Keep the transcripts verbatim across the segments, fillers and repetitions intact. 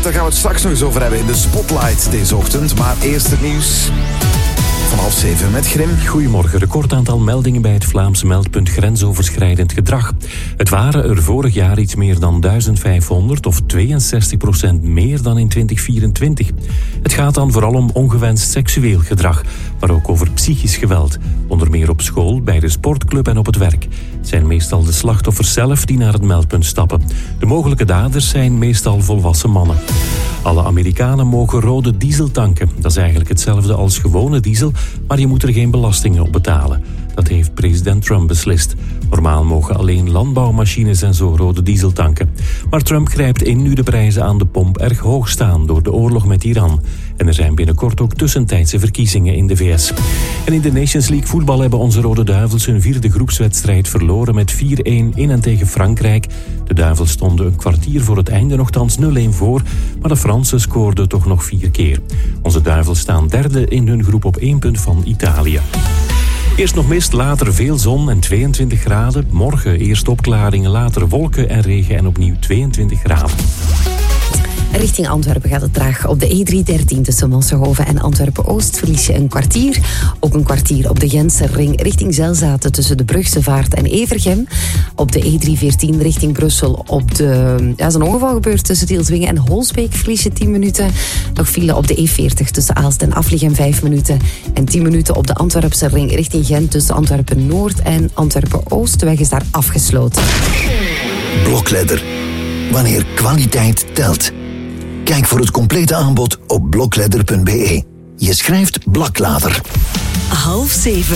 Daar gaan we het straks nog eens over hebben in de Spotlight deze ochtend. Maar eerst het nieuws van half zeven met Grim. Goedemorgen. Record aantal meldingen bij het Vlaamse meldpunt grensoverschrijdend gedrag. Het waren er vorig jaar iets meer dan duizend vijfhonderd of tweeënzestig procent meer dan in twintig vierentwintig. Het gaat dan vooral om ongewenst seksueel gedrag, maar ook over psychisch geweld. Onder meer op school, bij de sportclub en op het werk. Het zijn meestal de slachtoffers zelf die naar het meldpunt stappen. De mogelijke daders zijn meestal volwassen mannen. Alle Amerikanen mogen rode diesel tanken. Dat is eigenlijk hetzelfde als gewone diesel, maar je moet er geen belastingen op betalen. Dat heeft president Trump beslist. Normaal mogen alleen landbouwmachines en zo rode diesel tanken. Maar Trump grijpt in nu de prijzen aan de pomp erg hoog staan door de oorlog met Iran. En er zijn binnenkort ook tussentijdse verkiezingen in de V S. En in de Nations League voetbal hebben onze Rode Duivels hun vierde groepswedstrijd verloren met vier-een in en tegen Frankrijk. De Duivels stonden een kwartier voor het einde nogthans nul-een voor, maar de Fransen scoorden toch nog vier keer. Onze Duivels staan derde in hun groep op één punt van Italië. Eerst nog mist, later veel zon en tweeëntwintig graden. Morgen eerst opklaringen, later wolken en regen en opnieuw tweeëntwintig graden. Richting Antwerpen gaat het traag. Op de E driehonderddertien tussen Mosselhoven en Antwerpen-Oost verlies je een kwartier. Ook een kwartier op de Gentse ring richting Zelzaten tussen de Brugse Vaart en Evergem. Op de E driehonderdveertien richting Brussel. Op de, ja, is een ongeval gebeurd tussen Tielswingen en Holsbeek verlies je tien minuten. Nog file op de E veertig tussen Aalst en Afligem vijf minuten. En tien minuten op de Antwerpse ring richting Gent tussen Antwerpen-Noord en Antwerpen-Oost. De weg is daar afgesloten. Blokledder. Wanneer kwaliteit telt. Kijk voor het complete aanbod op blokledder punt b e. Je schrijft Blaklader. Half zeven.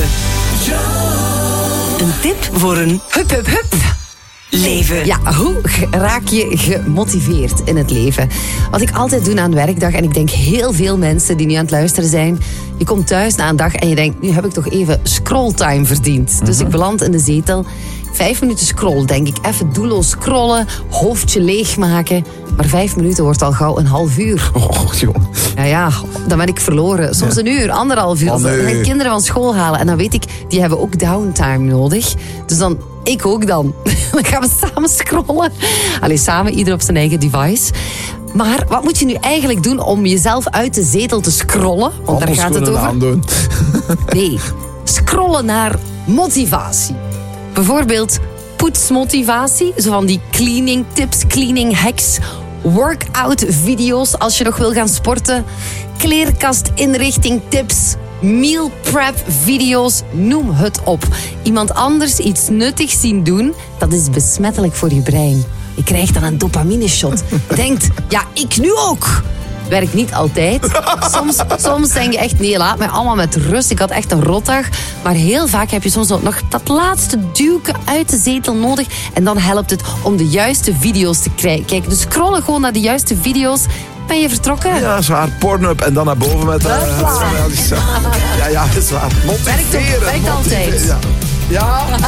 Een tip voor een Hup, hup, hup. leven. Ja, hoe raak je gemotiveerd in het leven? Wat ik altijd doe na een werkdag, en ik denk heel veel mensen die nu aan het luisteren zijn, je komt thuis na een dag en je denkt, nu heb ik toch even scrolltime verdiend. Mm-hmm. Dus ik beland in de zetel. Vijf minuten scroll, denk ik. Even doelloos scrollen, hoofdje leegmaken. Maar vijf minuten wordt al gauw een half uur. Oh, joh. Ja, ja, dan ben ik verloren. Soms ja. een uur, anderhalf uur. Oh, nee. Dan ga ik kinderen van school halen. En dan weet ik, die hebben ook downtime nodig. Dus dan, ik ook dan. Dan gaan we samen scrollen. Allee, samen, ieder op zijn eigen device. Maar wat moet je nu eigenlijk doen om jezelf uit de zetel te scrollen? Want daar gaat het over. Aandoen. Nee, scrollen naar motivatie. Bijvoorbeeld poetsmotivatie, zo van die cleaning tips, cleaning hacks, workout video's als je nog wil gaan sporten, kleerkast inrichting tips, meal prep video's, noem het op. Iemand anders iets nuttigs zien doen, dat is besmettelijk voor je brein. Je krijgt dan een dopamine shot. Je denkt, ja, ik nu ook. Werkt niet altijd. Soms, soms denk je echt, nee, laat mij allemaal met rust. Ik had echt een rotdag. Maar heel vaak heb je soms nog dat laatste duwke uit de zetel nodig. En dan helpt het om de juiste video's te kijken. Dus scrollen gewoon naar de juiste video's. Ben je vertrokken? Ja, zwaar. Pornhub en dan naar boven met... Uh, ja, ja, ja, dat is waar. Werkt, ook, werkt altijd. Ja. Ja.